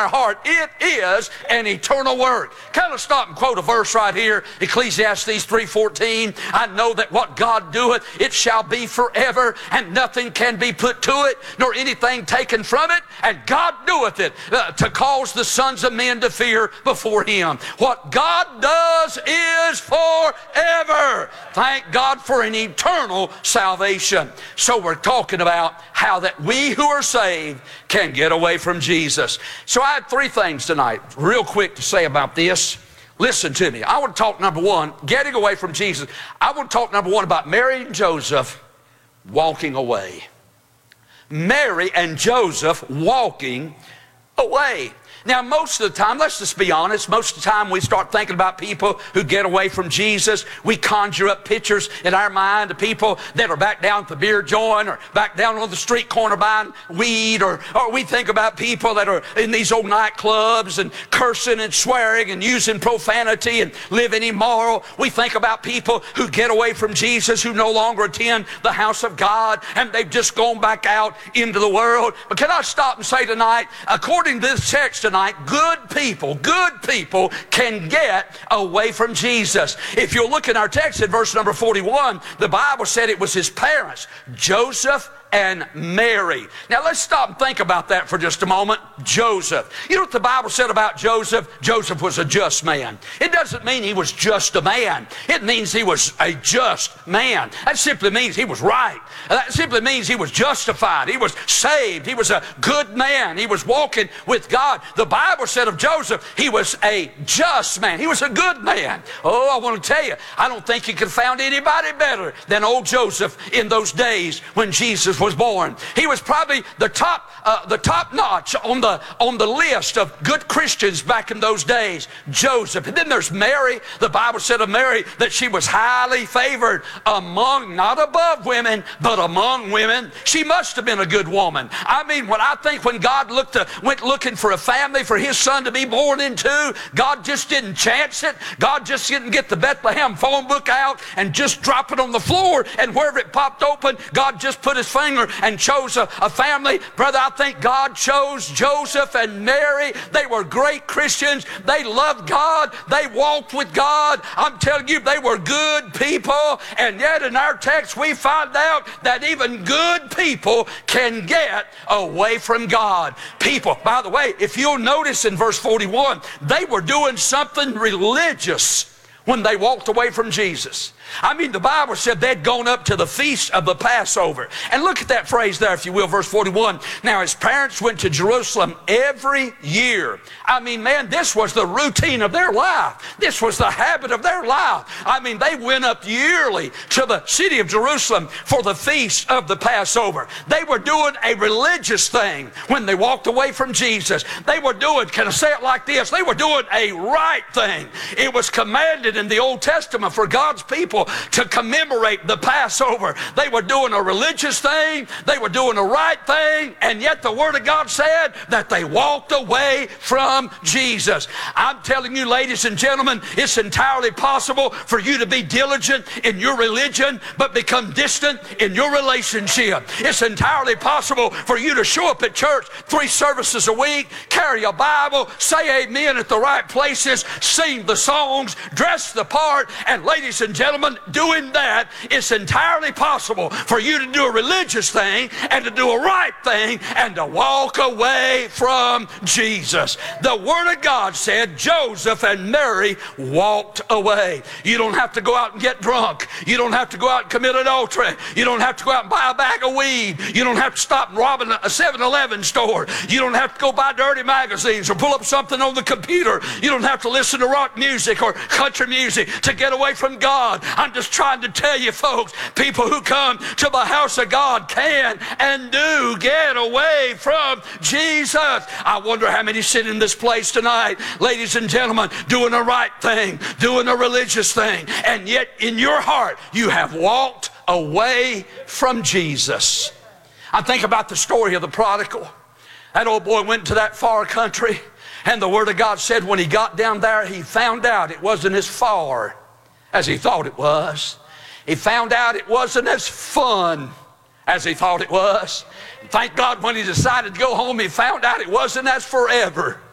our heart. It is an eternal work. Kind of stop and quote a verse right here, Ecclesiastes 3:14. I know that what God doeth, it shall be forever, and nothing can be put to it, nor anything taken from it. And God doeth it to cause the sons of men to fear before Him. What God does is forever. Thank God for an eternal salvation. So we're talking about how that we who are saved can get away from Jesus. So I had three things tonight, real quick, to say about this. Listen to me. I want to talk, number one, getting away from Jesus. I want to talk, number one, about Mary and Joseph walking away. Mary and Joseph walking away. Now, most of the time, let's just be honest, most of the time we start thinking about people who get away from Jesus. We conjure up pictures in our mind of people that are back down at the beer joint or back down on the street corner buying weed, or we think about people that are in these old nightclubs and cursing and swearing and using profanity and living immoral. We think about people who get away from Jesus, who no longer attend the house of God, and they've just gone back out into the world. But can I stop and say tonight, according to this text tonight, good people can get away from Jesus. If you look in our text in verse number 41, the Bible said it was his parents, Joseph and Mary. Now let's stop and think about that for just a moment. Joseph. You know what the Bible said about Joseph? Joseph was a just man. It doesn't mean he was just a man. It means he was a just man. That simply means he was right. That simply means he was justified. He was saved. He was a good man. He was walking with God. The Bible said of Joseph, he was a just man. He was a good man. Oh, I want to tell you, I don't think you could have found anybody better than old Joseph in those days when Jesus was born. He was probably the top notch on the list of good Christians back in those days. Joseph. And then there's Mary. The Bible said of Mary that she was highly favored among, not above women, but among women. She must have been a good woman. I mean, when God went looking for a family for his son to be born into, God just didn't chance it. God just didn't get the Bethlehem phone book out and just drop it on the floor, and wherever it popped open, God just put his finger and chose a family. Brother, I think God chose Joseph and Mary. They were great Christians. They loved God. They walked with God. I'm telling you, they were good people. And yet in our text we find out that even good people can get away from God. People, by the way, if you'll notice in verse 41, they were doing something religious when they walked away from Jesus. I mean, the Bible said they'd gone up to the feast of the Passover. And look at that phrase there, if you will, verse 41. Now, his parents went to Jerusalem every year. I mean, man, this was the routine of their life. This was the habit of their life. I mean, they went up yearly to the city of Jerusalem for the feast of the Passover. They were doing a religious thing when they walked away from Jesus. They were doing, can I say it like this? They were doing a right thing. It was commanded in the Old Testament for God's people to commemorate the Passover. They were doing a religious thing. They were doing a right thing. And yet the Word of God said that they walked away from Jesus. I'm telling you, ladies and gentlemen, it's entirely possible for you to be diligent in your religion but become distant in your relationship. It's entirely possible for you to show up at church 3 services a week, carry a Bible, say amen at the right places, sing the songs, dress the part, and ladies and gentlemen, doing that, it's entirely possible for you to do a religious thing and to do a right thing and to walk away from Jesus. The Word of God said Joseph and Mary walked away. You don't have to go out and get drunk. You don't have to go out and commit adultery. You don't have to go out and buy a bag of weed. You don't have to stop and rob a 7-Eleven store. You don't have to go buy dirty magazines or pull up something on the computer. You don't have to listen to rock music or country music to get away from God. I'm just trying to tell you, folks, people who come to the house of God can and do get away from Jesus. I wonder how many sit in this place tonight, ladies and gentlemen, doing a right thing, doing a religious thing, and yet in your heart you have walked away from Jesus. I think about the story of the prodigal. That old boy went to that far country, and the Word of God said when he got down there, he found out it wasn't as far as he thought it was. He found out it wasn't as fun as he thought it was. Thank God when he decided to go home, he found out it wasn't as forever